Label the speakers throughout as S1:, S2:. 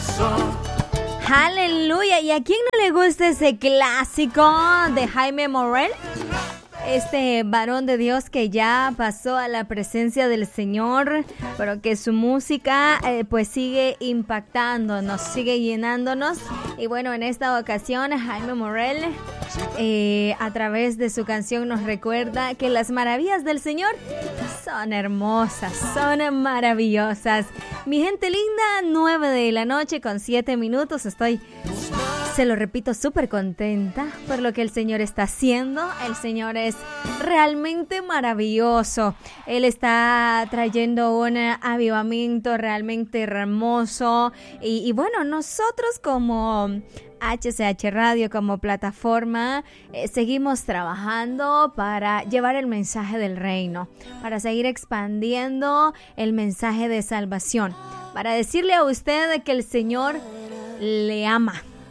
S1: Aleluya. ¿Y a quién no le gusta ese clásico de Jaime Morel? Este varón de Dios que ya pasó a la presencia del Señor, pero que su música pues sigue impactándonos, sigue llenándonos. Y bueno, en esta ocasión Jaime Morel a través de su canción nos recuerda que las maravillas del Señor son hermosas, son maravillosas. Mi gente linda, 9 de la noche con 7 minutos. Estoy, se lo repito, súper contenta por lo que el Señor está haciendo. El Señor es realmente maravilloso. Él está trayendo un avivamiento realmente hermoso. Y bueno, nosotros como HCH Radio, como plataforma, seguimos trabajando para llevar el mensaje del reino, para seguir expandiendo el mensaje de salvación, para decirle a usted que el Señor le ama.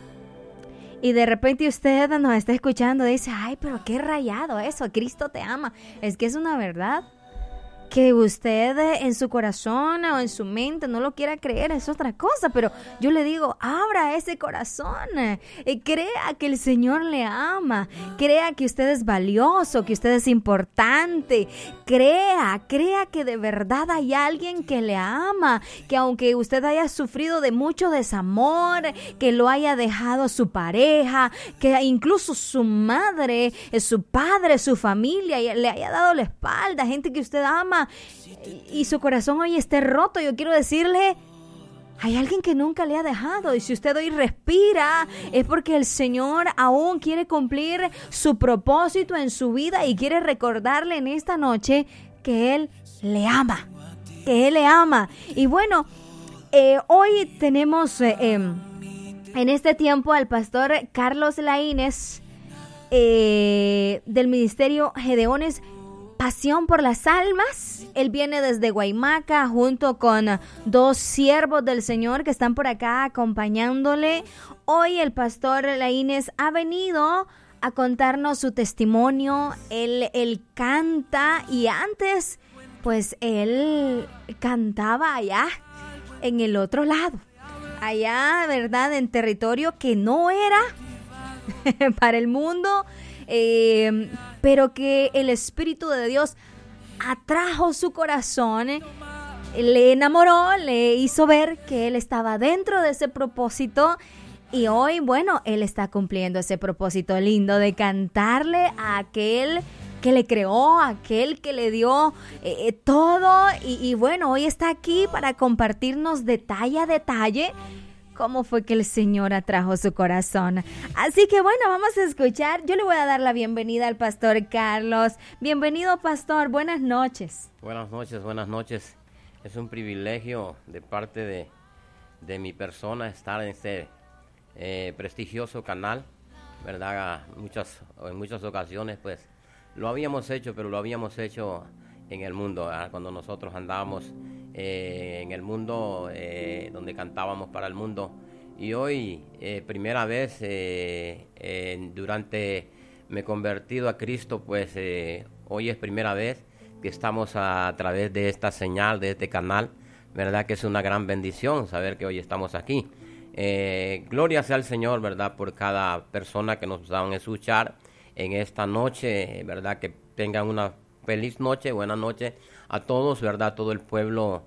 S1: Y de repente usted nos está escuchando y dice, ay, pero qué rayado eso, Cristo te ama. Es que es una verdad. Que usted en su corazón o en su mente no lo quiera creer es otra cosa, pero yo le digo, abra ese corazón, crea que el Señor le ama, crea que usted es valioso, que usted es importante, crea que de verdad hay alguien que le ama, que aunque usted haya sufrido de mucho desamor, que lo haya dejado su pareja, que incluso su madre, su padre, su familia le haya dado la espalda, gente que usted ama, y su corazón hoy esté roto, yo quiero decirle, hay alguien que nunca le ha dejado, y si usted hoy respira es porque el Señor aún quiere cumplir su propósito en su vida y quiere recordarle en esta noche que Él le ama, que Él le ama. Y bueno, hoy tenemos en este tiempo al pastor Carlos Laínez del ministerio Gedeones Pasión por las Almas. Él viene desde Guaymaca junto con 2 siervos del Señor que están por acá acompañándole. Hoy el pastor Laínez ha venido a contarnos su testimonio. Él canta, y antes pues él cantaba allá en el otro lado, allá, ¿verdad?, en territorio que no era para el mundo, pero que el Espíritu de Dios atrajo su corazón, le enamoró, le hizo ver que él estaba dentro de ese propósito, y hoy, bueno, él está cumpliendo ese propósito lindo de cantarle a aquel que le creó, a aquel que le dio todo, y bueno, hoy está aquí para compartirnos detalle a detalle cómo fue que el Señor atrajo su corazón. Así que bueno, vamos a escuchar. Yo le voy a dar la bienvenida al pastor Carlos. Bienvenido, pastor. Buenas noches.
S2: Buenas noches, buenas noches. Es un privilegio de parte de mi persona estar en este prestigioso canal, ¿verdad? En muchas ocasiones pues lo habíamos hecho, pero lo habíamos hecho en el mundo, ¿verdad? Cuando nosotros andábamos en el mundo, donde cantábamos para el mundo. Y hoy, primera vez durante me he convertido a Cristo, pues hoy es primera vez que estamos a través de esta señal, de este canal, ¿verdad? Que es una gran bendición saber que hoy estamos aquí. Gloria sea al Señor, ¿verdad? Por cada persona que nos van a escuchar en esta noche, ¿verdad? Que tengan una feliz noche, buena noche a todos, ¿verdad? Todo el pueblo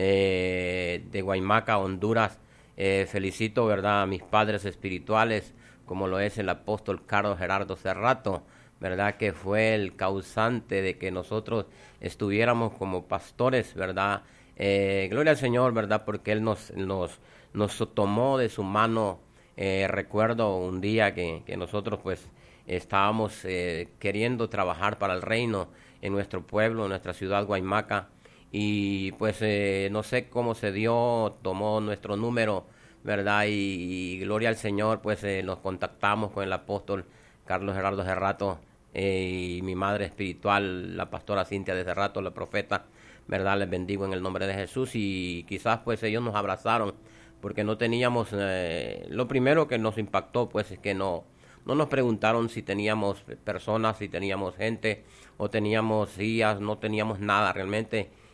S2: de Guaymaca, Honduras. Felicito, ¿verdad?, a mis padres espirituales, como lo es el apóstol Carlos Gerardo Cerrato, ¿verdad?, que fue el causante de que nosotros estuviéramos como pastores, ¿verdad? Gloria al Señor, ¿verdad?, porque Él nos tomó de su mano. Recuerdo un día que nosotros pues estábamos queriendo trabajar para el reino en nuestro pueblo, en nuestra ciudad Guaymaca, y pues no sé cómo se dio, tomó nuestro número, ¿verdad? Y gloria al Señor, pues nos contactamos con el apóstol Carlos Gerardo Cerrato y mi madre espiritual, la pastora Cintia de Cerrato, la profeta, ¿verdad? Les bendigo en el nombre de Jesús. Y quizás pues ellos nos abrazaron porque no teníamos, lo primero que nos impactó pues es que no nos preguntaron si teníamos personas, si teníamos gente o teníamos sillas, no teníamos nada realmente.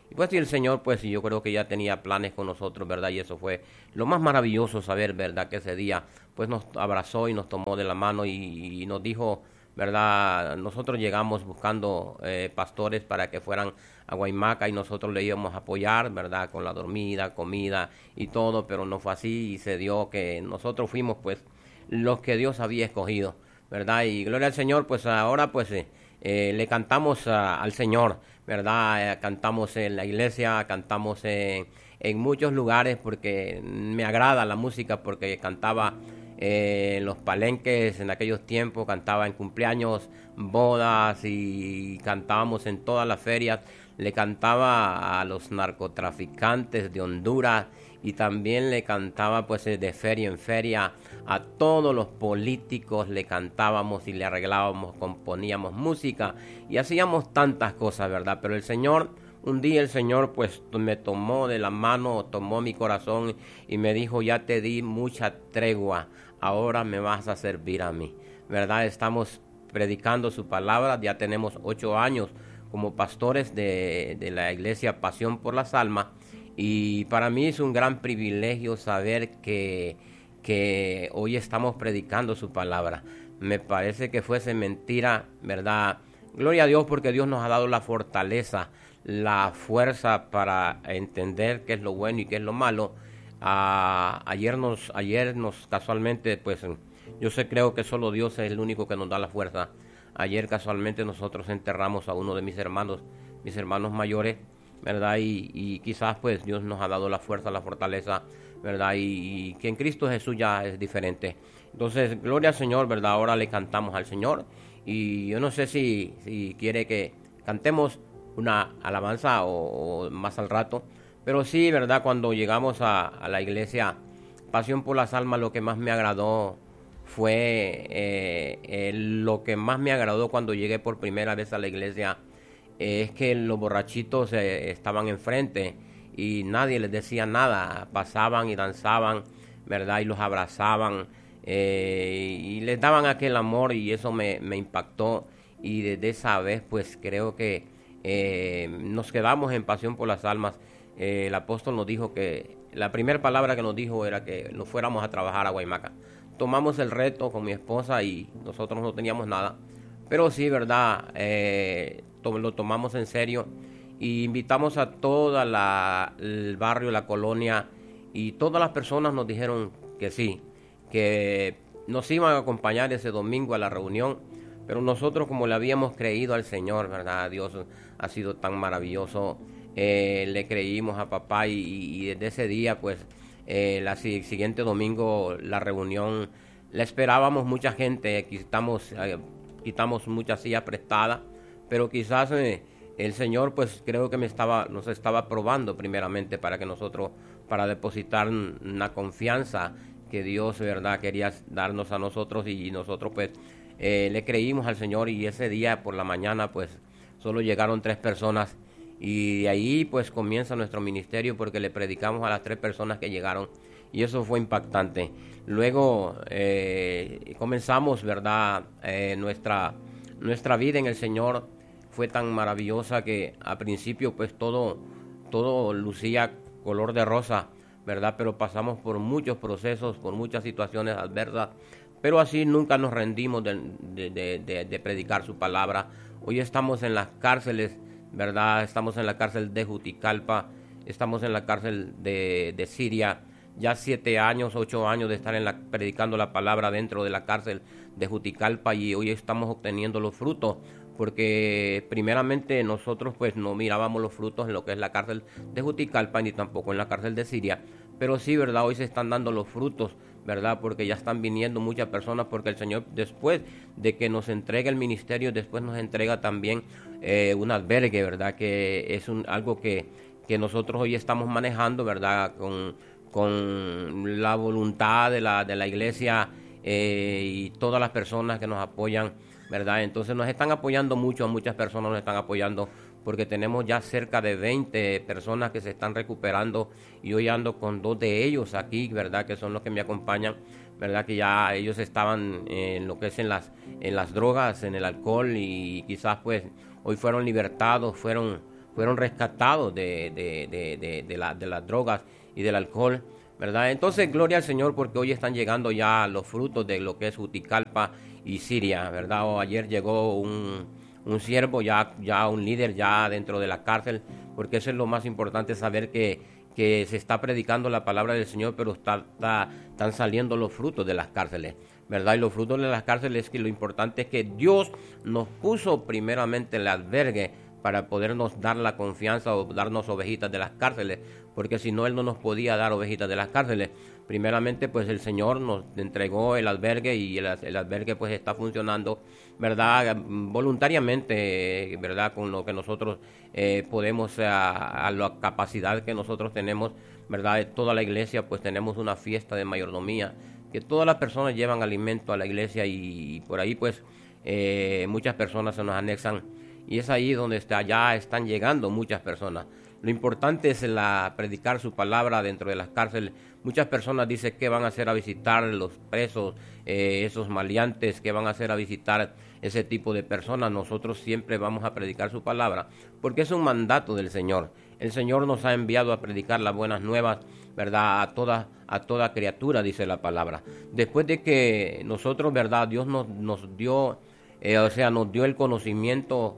S2: Y pues y el Señor, pues yo creo que ya tenía planes con nosotros, ¿verdad? Y eso fue lo más maravilloso saber, ¿verdad? Que ese día pues nos abrazó y nos tomó de la mano y nos dijo, ¿verdad? Nosotros llegamos buscando pastores para que fueran a Guaymaca y nosotros le íbamos a apoyar, ¿verdad? Con la dormida, comida y todo, pero no fue así y se dio que nosotros fuimos pues los que Dios había escogido, ¿verdad? Y gloria al Señor, pues ahora pues le cantamos al Señor, ¿verdad? Cantamos en la iglesia, cantamos en muchos lugares porque me agrada la música, porque cantaba en los palenques en aquellos tiempos, cantaba en cumpleaños, bodas y cantábamos en todas las ferias. Le cantaba a los narcotraficantes de Honduras y también le cantaba pues de feria en feria a todos los políticos, le cantábamos y le arreglábamos, componíamos música y hacíamos tantas cosas, ¿verdad? Pero el Señor, un día el Señor pues me tomó de la mano, tomó mi corazón y me dijo, ya te di mucha tregua, ahora me vas a servir a mí, ¿verdad? Estamos predicando su palabra, ya tenemos 8 años como pastores de la iglesia Pasión por las Almas, y para mí es un gran privilegio saber que hoy estamos predicando su palabra. Me parece que fuese mentira, ¿verdad? Gloria a Dios, porque Dios nos ha dado la fortaleza, la fuerza para entender qué es lo bueno y qué es lo malo. Ayer nos casualmente, pues creo que solo Dios es el único que nos da la fuerza. Ayer casualmente nosotros enterramos a uno de mis hermanos mayores, ¿verdad? Y quizás pues Dios nos ha dado la fuerza, la fortaleza, ¿verdad? Y que en Cristo Jesús ya es diferente. Entonces, gloria al Señor, ¿verdad? Ahora le cantamos al Señor. Y yo no sé si quiere que cantemos una alabanza o más al rato. Pero sí, ¿verdad? Cuando llegamos a la iglesia Pasión por las Almas, lo que más me agradó fue lo que más me agradó cuando llegué por primera vez a la iglesia es que los borrachitos estaban enfrente y nadie les decía nada, pasaban y danzaban, ¿verdad? Y los abrazaban y les daban aquel amor y eso me impactó y desde esa vez pues creo que nos quedamos en Pasión por las Almas. El apóstol nos dijo que la primera palabra que nos dijo era que nos fuéramos a trabajar a Guaymaca. Tomamos el reto con mi esposa y nosotros no teníamos nada, pero sí, ¿verdad? Lo tomamos en serio y invitamos a toda el barrio, la colonia, y todas las personas nos dijeron que sí, que nos iban a acompañar ese domingo a la reunión, pero nosotros como le habíamos creído al Señor, ¿verdad? Dios ha sido tan maravilloso, le creímos a papá y desde ese día pues el siguiente domingo la reunión la esperábamos mucha gente, quitamos muchas sillas prestadas, pero quizás el Señor pues creo que nos estaba probando primeramente para depositar una confianza que Dios, ¿verdad?, quería darnos a nosotros y nosotros pues le creímos al Señor y ese día por la mañana pues solo llegaron 3 personas y de ahí pues comienza nuestro ministerio porque le predicamos a las 3 personas que llegaron y eso fue impactante. Luego comenzamos, ¿verdad? Nuestra vida en el Señor fue tan maravillosa que al principio pues todo lucía color de rosa, ¿verdad? Pero pasamos por muchos procesos, por muchas situaciones adversas, pero así nunca nos rendimos de predicar su palabra. Hoy estamos en las cárceles, ¿verdad? Estamos en la cárcel de Juticalpa, estamos en la cárcel de Siria, ya 7 años, 8 años de estar predicando la palabra dentro de la cárcel de Juticalpa y hoy estamos obteniendo los frutos, porque primeramente nosotros pues no mirábamos los frutos en lo que es la cárcel de Juticalpa ni tampoco en la cárcel de Siria, pero sí, ¿verdad? Hoy se están dando los frutos, ¿verdad? Porque ya están viniendo muchas personas, porque el Señor después de que nos entrega el ministerio, después nos entrega también un albergue, ¿verdad? Que es algo que nosotros hoy estamos manejando, ¿verdad? Con la voluntad de la iglesia y todas las personas que nos apoyan, ¿verdad? Entonces nos están apoyando mucho, muchas personas nos están apoyando porque tenemos ya cerca de 20 personas que se están recuperando y hoy ando con 2 de ellos aquí, ¿verdad? Que son los que me acompañan, ¿verdad? Que ya ellos estaban en lo que es en las drogas, en el alcohol y quizás pues hoy fueron libertados, fueron fueron rescatados de las drogas y del alcohol, ¿verdad? Entonces, gloria al Señor, porque hoy están llegando ya los frutos de lo que es Juticalpa y Siria, ¿verdad? O ayer llegó un siervo, ya un líder ya dentro de la cárcel, porque eso es lo más importante, saber que se está predicando la palabra del Señor, pero están saliendo los frutos de las cárceles, ¿verdad? Y los frutos de las cárceles, es que lo importante es que Dios nos puso primeramente el albergue para podernos dar la confianza o darnos ovejitas de las cárceles, porque si no, Él no nos podía dar ovejitas de las cárceles. Primeramente, pues el Señor nos entregó el albergue, y el albergue pues está funcionando, ¿verdad? Voluntariamente, ¿verdad? Con lo que nosotros podemos, a la capacidad que nosotros tenemos, ¿verdad? Toda la iglesia pues tenemos una fiesta de mayordomía, que todas las personas llevan alimento a la iglesia, y por ahí pues muchas personas se nos anexan, y es ahí donde ya están llegando muchas personas. Lo importante es predicar su palabra dentro de las cárceles. Muchas personas dicen que van a hacer a visitar los presos, esos maleantes, que van a hacer a visitar ese tipo de personas. Nosotros siempre vamos a predicar su palabra, porque es un mandato del Señor. El Señor nos ha enviado a predicar las buenas nuevas, ¿verdad? A toda criatura, dice la palabra. Después de que nosotros, ¿verdad? Dios nos dio, nos dio el conocimiento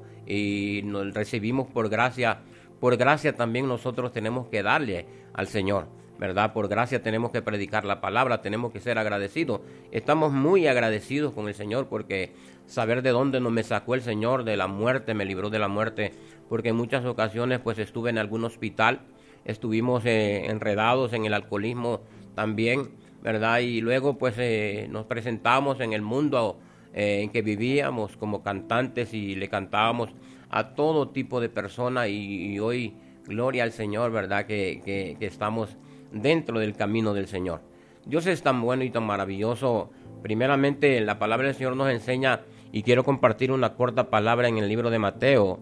S2: y nos recibimos por gracia. Por gracia también nosotros tenemos que darle al Señor, ¿verdad? Por gracia tenemos que predicar la palabra, tenemos que ser agradecidos. Estamos muy agradecidos con el Señor, porque saber de dónde me sacó el Señor, de la muerte, me libró de la muerte, porque en muchas ocasiones pues estuve en algún hospital, estuvimos enredados en el alcoholismo también, ¿verdad? Y luego pues nos presentamos en el mundo en que vivíamos como cantantes, y le cantábamos a todo tipo de personas, y hoy, gloria al Señor, ¿verdad? Que estamos dentro del camino del Señor. Dios es tan bueno y tan maravilloso. Primeramente, la palabra del Señor nos enseña, y quiero compartir una corta palabra en el libro de Mateo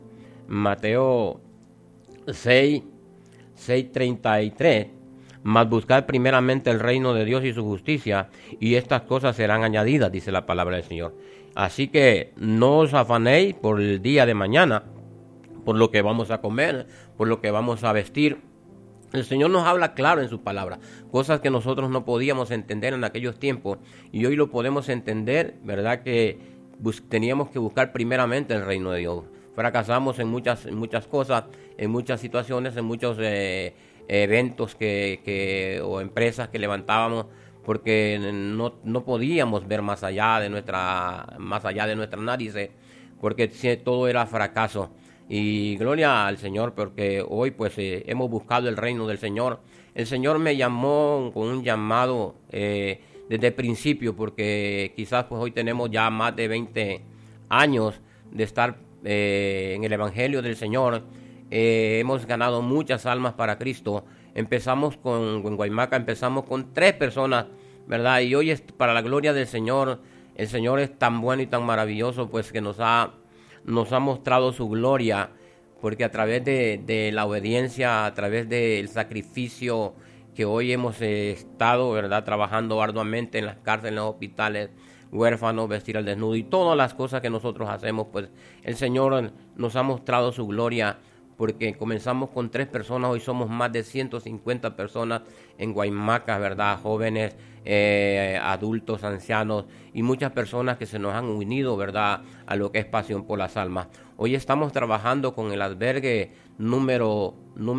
S2: 6:33. Mas buscad primeramente el reino de Dios y su justicia, y estas cosas serán añadidas, dice la palabra del Señor. Así que no os afanéis por el día de mañana, por lo que vamos a comer, por lo que vamos a vestir. El Señor nos habla claro en su palabra, cosas que nosotros no podíamos entender en aquellos tiempos, y hoy lo podemos entender, ¿verdad? Que teníamos que buscar primeramente el reino de Dios. Fracasamos en muchas cosas, en muchas situaciones, en muchos eventos o empresas que levantábamos, porque no podíamos ver más allá de nuestras narices, porque todo era fracaso. Y gloria al Señor, porque hoy pues hemos buscado el reino del Señor. El Señor me llamó con un llamado desde el principio, porque quizás pues hoy tenemos ya más de 20 años de estar en el Evangelio del Señor. Hemos ganado muchas almas para Cristo. Empezamos en Guaymaca, empezamos con 3 personas, ¿verdad? Y hoy es para la gloria del Señor. El Señor es tan bueno y tan maravilloso, pues que nos ha mostrado su gloria, porque a través de la obediencia, a través del sacrificio que hoy hemos estado, ¿verdad? Trabajando arduamente en las cárceles, en los hospitales, huérfanos, vestir al desnudo, y todas las cosas que nosotros hacemos, pues el Señor nos ha mostrado su gloria, porque comenzamos con 3 personas, hoy somos más de 150 personas en Guaymaca, ¿verdad? Jóvenes, adultos, ancianos, y muchas personas que se nos han unido, ¿verdad? A lo que es Pasión por las Almas. Hoy estamos trabajando con el albergue número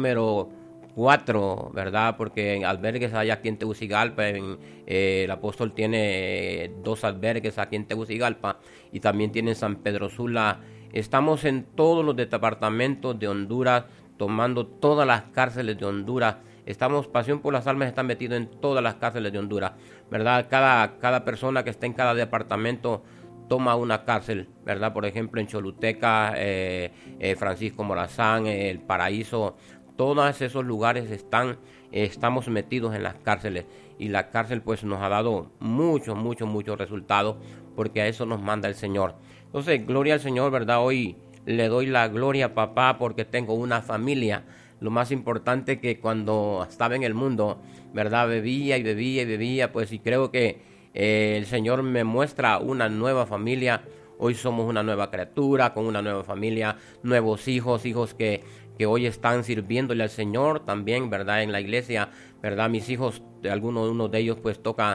S2: 4, ¿verdad? Porque en albergues hay aquí en Tegucigalpa, el apóstol tiene 2 albergues aquí en Tegucigalpa, y también tiene en San Pedro Sula. Estamos en todos los departamentos de Honduras, tomando todas las cárceles de Honduras. Pasión por las Almas está metido en todas las cárceles de Honduras, ¿verdad? Cada persona que está en cada departamento toma una cárcel, ¿verdad? Por ejemplo, en Choluteca, Francisco Morazán, El Paraíso, todos esos lugares estamos metidos en las cárceles, y la cárcel pues nos ha dado muchos resultados, porque a eso nos manda el Señor. Entonces, gloria al Señor, ¿verdad? Hoy le doy la gloria, papá, porque tengo una familia. Lo más importante, que cuando estaba en el mundo, ¿verdad? Bebía, pues, y creo que el Señor me muestra una nueva familia. Hoy somos una nueva criatura, con una nueva familia, nuevos hijos que que hoy están sirviéndole al Señor también, ¿verdad? En la iglesia, ¿verdad? Mis hijos, uno de ellos pues toca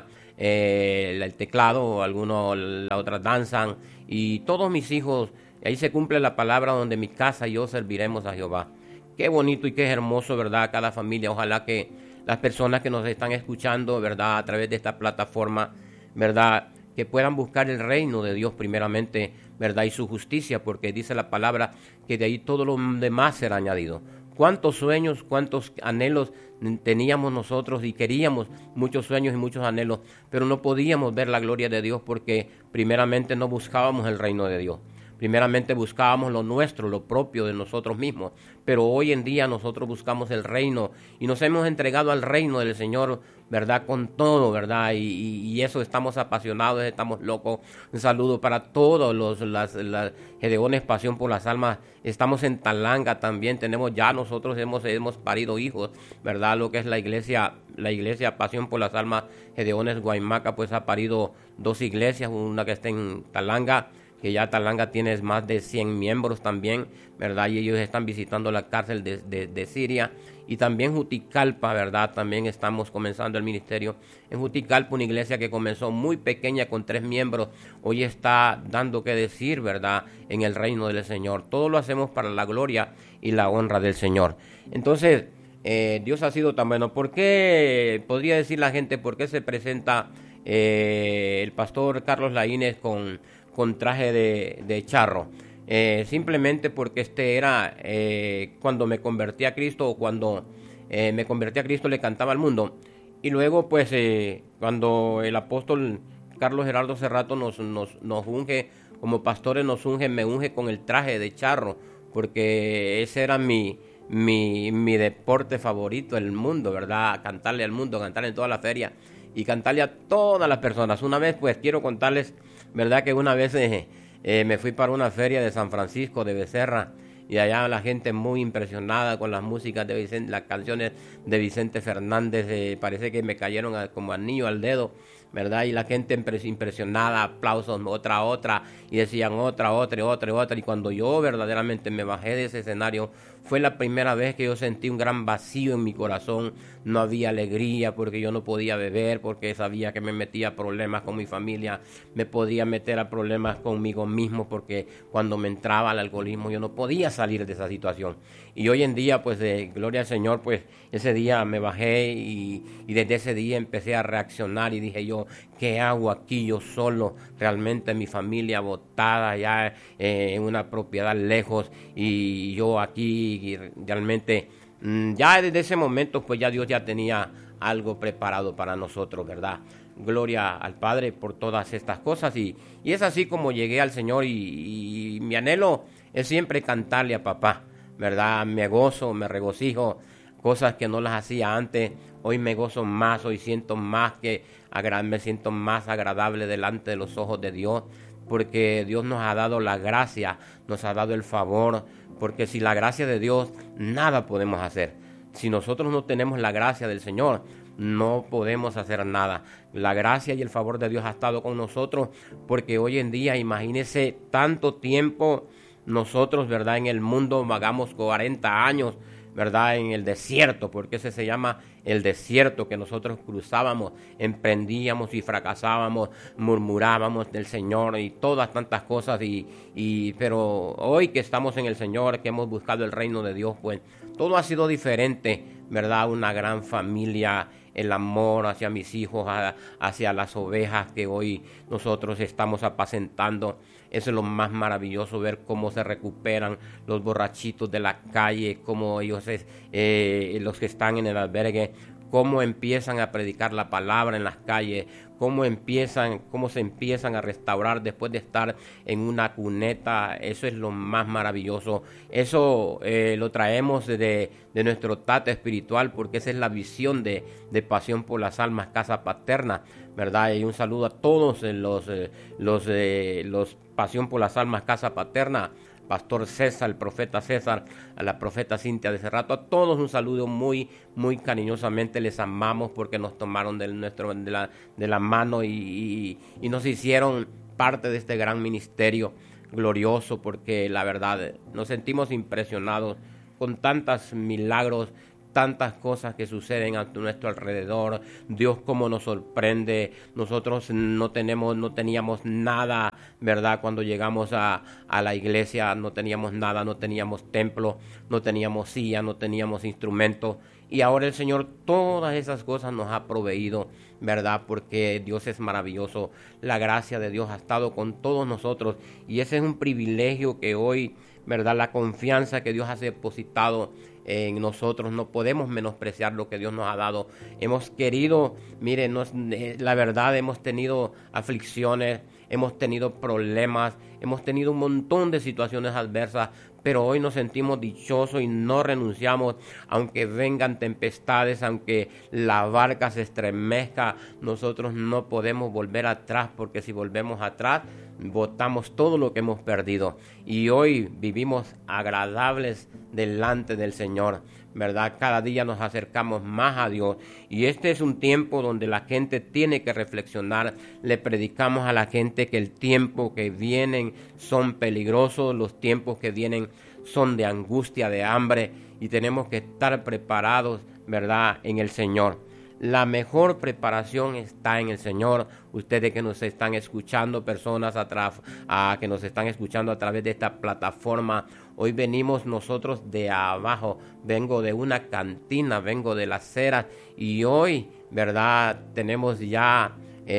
S2: el teclado, algunos, la otra danzan, y todos mis hijos, ahí se cumple la palabra, donde mi casa y yo serviremos a Jehová. Qué bonito y qué hermoso, ¿verdad? Cada familia, ojalá que las personas que nos están escuchando, ¿verdad? A través de esta plataforma, ¿verdad? Que puedan buscar el reino de Dios primeramente, ¿verdad? Y su justicia, porque dice la palabra que de ahí todo lo demás será añadido. Cuántos sueños, cuántos anhelos teníamos nosotros y queríamos muchos sueños y muchos anhelos, pero no podíamos ver la gloria de Dios porque primeramente no buscábamos el reino de Dios. Primeramente buscábamos lo nuestro, lo propio de nosotros mismos, pero hoy en día nosotros buscamos el reino y nos hemos entregado al reino del Señor, ¿verdad? Con todo, ¿verdad? Y eso, estamos apasionados, estamos locos. Un saludo para todos las Gedeones Pasión por las Almas. Estamos en Talanga también, nosotros hemos parido hijos, ¿verdad? Lo que es la iglesia Pasión por las Almas Gedeones Guaymaca, pues ha parido 2 iglesias, una que está en Talanga, que ya Talanga tiene más de 100 miembros también, ¿verdad? Y ellos están visitando la cárcel de Siria. Y también Juticalpa, ¿verdad? También estamos comenzando el ministerio en Juticalpa, una iglesia que comenzó muy pequeña con 3 miembros. Hoy está dando que decir, ¿verdad? En el reino del Señor. Todo lo hacemos para la gloria y la honra del Señor. Entonces, Dios ha sido tan bueno. ¿Por qué, podría decir la gente, por qué se presenta el pastor Carlos Laínez con traje de charro? Simplemente porque era cuando me convertí a Cristo, o cuando me convertí a Cristo le cantaba al mundo. Y luego pues cuando el apóstol Carlos Gerardo Cerrato nos unge como pastores, me unge con el traje de charro, porque ese era mi deporte favorito, el mundo, ¿verdad? Cantarle al mundo, cantarle en toda la feria y cantarle a todas las personas. Una vez pues quiero contarles, ¿verdad? Que una vez me fui para una feria de San Francisco de Becerra, y allá la gente muy impresionada con las músicas de Vicente, las canciones de Vicente Fernández, parece que me cayeron como anillo al dedo, ¿verdad? Y la gente impresionada, aplausos, otra, y decían otra, y cuando yo verdaderamente me bajé de ese escenario, fue la primera vez que yo sentí un gran vacío en mi corazón. No había alegría porque yo no podía beber, porque sabía que me metía a problemas con mi familia, me podía meter a problemas conmigo mismo, porque cuando me entraba el alcoholismo yo no podía salir de esa situación. Y hoy en día, pues gloria al Señor, pues ese día me bajé y desde ese día empecé a reaccionar y dije yo, ¿qué hago aquí yo solo? Realmente mi familia botada ya en una propiedad lejos, y yo aquí, y realmente ya desde ese momento pues ya Dios ya tenía algo preparado para nosotros, ¿verdad? Gloria al Padre por todas estas cosas, y es así como llegué al Señor, y mi anhelo es siempre cantarle a papá, ¿verdad? Me gozo, me regocijo, cosas que no las hacía antes. Hoy me gozo más, hoy siento más me siento más agradable delante de los ojos de Dios, porque Dios nos ha dado la gracia, nos ha dado el favor, porque sin la gracia de Dios nada podemos hacer. Si nosotros no tenemos la gracia del Señor, no podemos hacer nada. La gracia y el favor de Dios ha estado con nosotros, porque hoy en día, imagínense tanto tiempo nosotros, ¿verdad? En el mundo vagamos 40 años, ¿verdad? En el desierto, porque ese se llama el desierto, que nosotros cruzábamos, emprendíamos y fracasábamos, murmurábamos del Señor y todas tantas cosas, pero hoy que estamos en el Señor, que hemos buscado el reino de Dios, pues todo ha sido diferente, ¿verdad? Una gran familia, el amor hacia mis hijos, hacia las ovejas que hoy nosotros estamos apacentando. Eso es lo más maravilloso, ver cómo se recuperan los borrachitos de la calle, cómo ellos, los que están en el albergue, cómo empiezan a predicar la palabra en las calles, cómo se empiezan a restaurar después de estar en una cuneta. Eso es lo más maravilloso. Eso lo traemos de nuestro tata espiritual, porque esa es la visión de Pasión por las Almas, Casa Paterna, ¿verdad? Y un saludo a todos los Pasión por las Almas, Casa Paterna, Pastor César, el profeta César, a la profeta Cintia de Cerrato, a todos un saludo muy, muy cariñosamente. Les amamos porque nos tomaron de la mano y nos hicieron parte de este gran ministerio glorioso, porque la verdad nos sentimos impresionados con tantos milagros, tantas cosas que suceden a nuestro alrededor. Dios cómo nos sorprende. Nosotros no teníamos nada, ¿verdad? Cuando llegamos a la iglesia no teníamos nada, no teníamos templo, no teníamos silla, no teníamos instrumentos. Y ahora el Señor todas esas cosas nos ha proveído, ¿verdad? Porque Dios es maravilloso. La gracia de Dios ha estado con todos nosotros. Y ese es un privilegio que hoy, ¿verdad? La confianza que Dios ha depositado en nosotros, no podemos menospreciar lo que Dios nos ha dado. Hemos querido, miren, la verdad, hemos tenido aflicciones, hemos tenido problemas, hemos tenido un montón de situaciones adversas, pero hoy nos sentimos dichosos y no renunciamos, aunque vengan tempestades, aunque la barca se estremezca, nosotros no podemos volver atrás, porque si volvemos atrás, botamos todo lo que hemos perdido. Y hoy vivimos agradables delante del Señor, ¿verdad? Cada día nos acercamos más a Dios. Y este es un tiempo donde la gente tiene que reflexionar. Le predicamos a la gente que el tiempo que vienen son peligrosos, los tiempos que vienen son de angustia, de hambre, y tenemos que estar preparados, ¿verdad?, en el Señor. La mejor preparación está en el Señor. Ustedes que nos están escuchando, personas que nos están escuchando a través de esta plataforma, hoy venimos nosotros de abajo. Vengo de una cantina, vengo de las ceras, y hoy, ¿verdad?, tenemos ya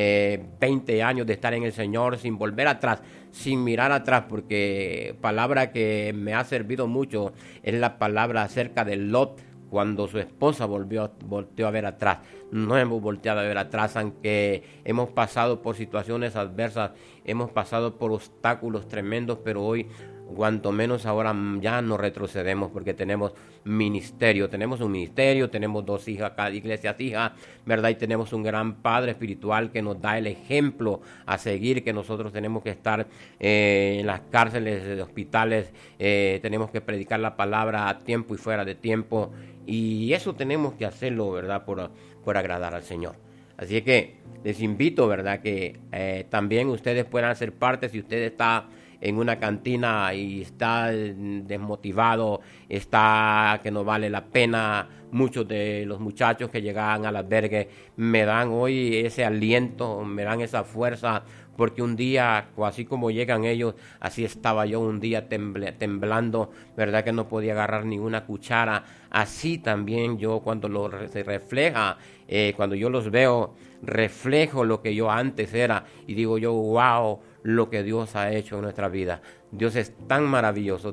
S2: 20 años de estar en el Señor sin volver atrás, sin mirar atrás, porque palabra que me ha servido mucho es la palabra acerca de Lot. Cuando su esposa volteó a ver atrás, no hemos volteado a ver atrás, aunque hemos pasado por situaciones adversas, hemos pasado por obstáculos tremendos, pero hoy, cuanto menos ahora, ya no retrocedemos, porque tenemos ministerio, tenemos un ministerio, tenemos 2 hijas, cada iglesia hija, ¿verdad? Y tenemos un gran Padre espiritual que nos da el ejemplo a seguir, que nosotros tenemos que estar en las cárceles, de hospitales, tenemos que predicar la palabra a tiempo y fuera de tiempo, y eso tenemos que hacerlo, ¿verdad?, por agradar al Señor. Así que les invito, ¿verdad?, que también ustedes puedan ser parte. Si usted está en una cantina y está desmotivado, está que no vale la pena, muchos de los muchachos que llegan al albergue me dan hoy ese aliento, me dan esa fuerza, porque un día, así como llegan ellos, así estaba yo un día temblando, verdad que no podía agarrar ninguna cuchara. Así también yo, cuando se refleja, cuando yo los veo, reflejo lo que yo antes era, y digo yo, wow, lo que Dios ha hecho en nuestra vida. Dios es tan maravilloso,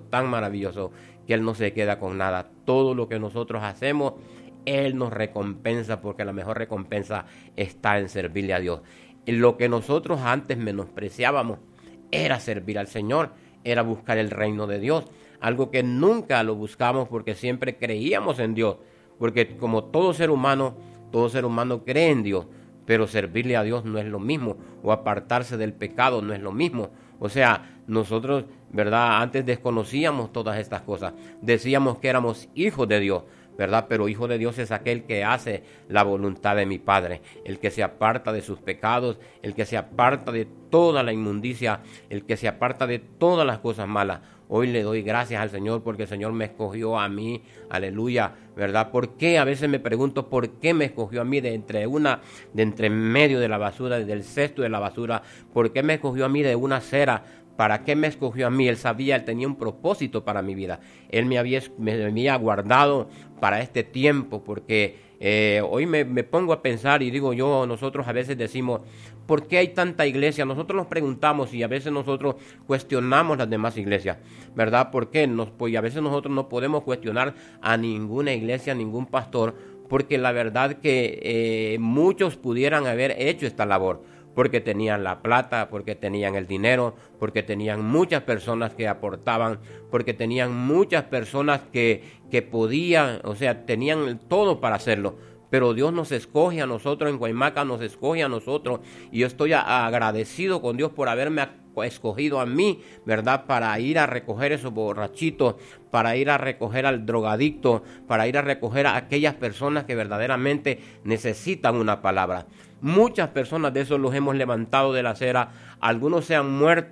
S2: que Él no se queda con nada. Todo lo que nosotros hacemos, Él nos recompensa, porque la mejor recompensa está en servirle a Dios. Lo que nosotros antes menospreciábamos era servir al Señor, era buscar el reino de Dios, algo que nunca lo buscamos, porque siempre creíamos en Dios, porque como todo ser humano cree en Dios, pero servirle a Dios no es lo mismo, o apartarse del pecado no es lo mismo. O sea, nosotros, ¿verdad?, antes desconocíamos todas estas cosas, decíamos que éramos hijos de Dios, ¿verdad? Pero hijo de Dios es aquel que hace la voluntad de mi Padre, el que se aparta de sus pecados, el que se aparta de toda la inmundicia, el que se aparta de todas las cosas malas. Hoy le doy gracias al Señor, porque el Señor me escogió a mí, aleluya, ¿verdad? ¿Por qué? A veces me pregunto, ¿por qué me escogió a mí de entre medio de la basura, del cesto de la basura? ¿Por qué me escogió a mí de una acera? ¿Para qué me escogió a mí? Él sabía, Él tenía un propósito para mi vida. Él me había guardado para este tiempo, porque hoy me pongo a pensar y digo yo, nosotros a veces decimos, ¿por qué hay tanta iglesia? Nosotros nos preguntamos, y a veces nosotros cuestionamos las demás iglesias, ¿verdad? ¿Por qué? Pues a veces nosotros no podemos cuestionar a ninguna iglesia, a ningún pastor, porque la verdad que muchos pudieran haber hecho esta labor, porque tenían la plata, porque tenían el dinero, porque tenían muchas personas que aportaban, porque tenían muchas personas que podían, o sea, tenían todo para hacerlo. Pero Dios nos escoge a nosotros, en Guaymaca nos escoge a nosotros, y yo estoy agradecido con Dios por haberme escogido a mí, ¿verdad?, para ir a recoger esos borrachitos, para ir a recoger al drogadicto, para ir a recoger a aquellas personas que verdaderamente necesitan una palabra. Muchas personas de esos los hemos levantado de la acera, algunos se han muerto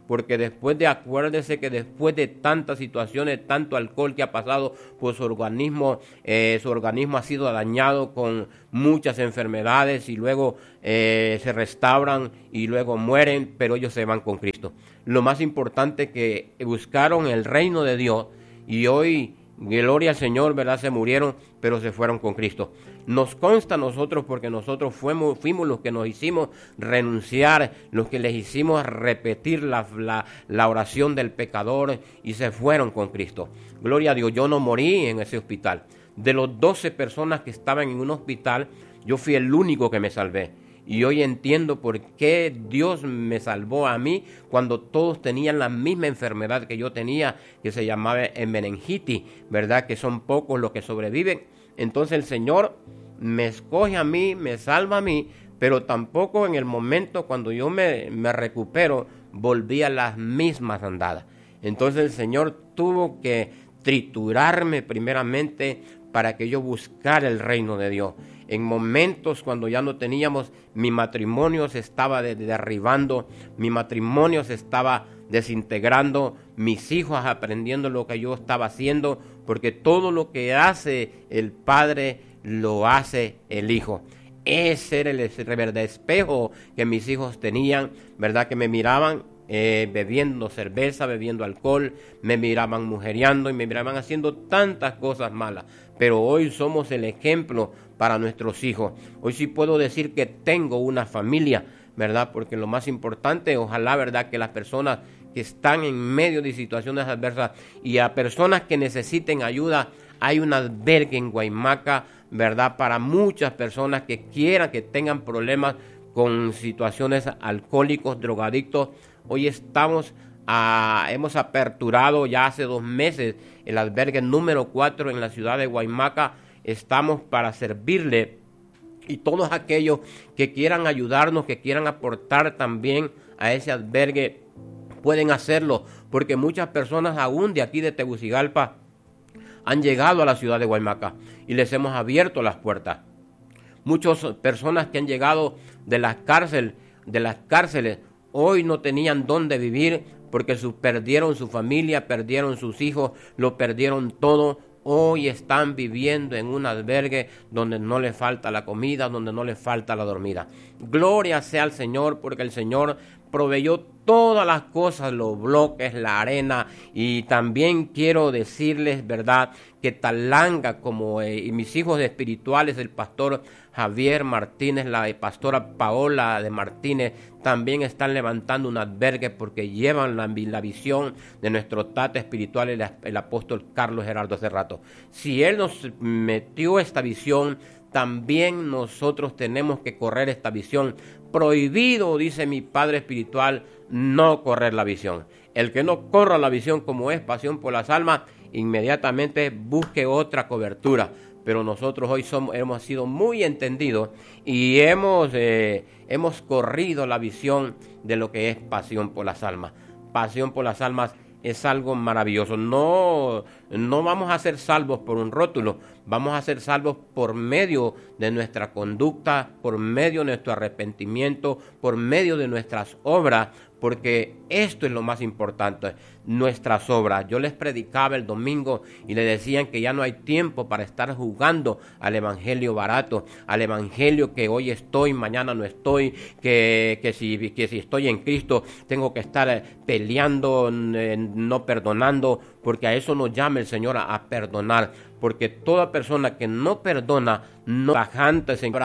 S2: porque acuérdese que después de tantas situaciones, tanto alcohol que ha pasado, pues su organismo ha sido dañado con muchas enfermedades y luego se restauran y luego mueren, pero ellos se van con Cristo. Lo más importante es que buscaron el reino de Dios y hoy, gloria al Señor, ¿verdad? Se murieron, pero se fueron con Cristo. Nos consta a nosotros porque nosotros fuimos los que nos hicimos renunciar, los que les hicimos repetir la oración del pecador y se fueron con Cristo. Gloria a Dios, yo no morí en ese hospital. De los 12 personas que estaban en un hospital, yo fui el único que me salvé. Y hoy entiendo por qué Dios me salvó a mí cuando todos tenían la misma enfermedad que yo tenía, que se llamaba meningitis, ¿verdad? Que son pocos los que sobreviven. Entonces el Señor me escoge a mí, me salva a mí, pero tampoco en el momento cuando yo me recupero, volví a las mismas andadas. Entonces el Señor tuvo que triturarme primeramente para que yo buscara el reino de Dios. En momentos cuando ya no teníamos, mi matrimonio se estaba derribando, mi matrimonio se estaba desintegrando, mis hijos aprendiendo lo que yo estaba haciendo, porque todo lo que hace el Padre lo hace el Hijo. Ese era el verdadero espejo que mis hijos tenían, ¿verdad? Que me miraban bebiendo cerveza, bebiendo alcohol, me miraban mujeriando y me miraban haciendo tantas cosas malas. Pero hoy somos el ejemplo para nuestros hijos. Hoy sí puedo decir que tengo una familia, ¿verdad? Porque lo más importante, ojalá, ¿verdad? Que las personas que están en medio de situaciones adversas y a personas que necesiten ayuda, hay un albergue en Guaymaca, ¿verdad? Para muchas personas que quieran, que tengan problemas con situaciones alcohólicos, drogadictos. Hoy hemos aperturado ya hace 2 meses el albergue número 4 en la ciudad de Guaymaca. Estamos para servirle y todos aquellos que quieran ayudarnos, que quieran aportar también a ese albergue, pueden hacerlo, porque muchas personas aún de aquí de Tegucigalpa han llegado a la ciudad de Guaymaca y les hemos abierto las puertas. Muchas personas que han llegado de las cárceles, hoy no tenían dónde vivir porque perdieron su familia, perdieron sus hijos, lo perdieron todo. Hoy están viviendo en un albergue donde no les falta la comida, donde no les falta la dormida. Gloria sea al Señor, porque el Señor proveyó todas las cosas, los bloques, la arena. Y también quiero decirles, ¿verdad?, que Talanga, como y mis hijos espirituales, el pastor Javier Martínez, la pastora Paola de Martínez, también están levantando un albergue porque llevan la visión de nuestro tata espiritual, el apóstol Carlos Gerardo Cerrato. Si él nos metió esta visión, también nosotros tenemos que correr esta visión. Prohibido, dice mi padre espiritual, no correr la visión. El que no corra la visión como es Pasión por las Almas, inmediatamente busque otra cobertura. Pero nosotros hoy hemos sido muy entendidos y hemos corrido la visión de lo que es Pasión por las Almas. Pasión por las Almas es algo maravilloso. No vamos a ser salvos por un rótulo, vamos a ser salvos por medio de nuestra conducta, por medio de nuestro arrepentimiento, por medio de nuestras obras, porque esto es lo más importante, nuestras obras. Yo les predicaba el domingo y les decían que ya no hay tiempo para estar jugando al evangelio barato, al evangelio que hoy estoy, mañana no estoy, que si estoy en Cristo tengo que estar peleando, no perdonando, porque a eso nos llama el Señor a perdonar, porque toda persona que no perdona, no bajante, Señor,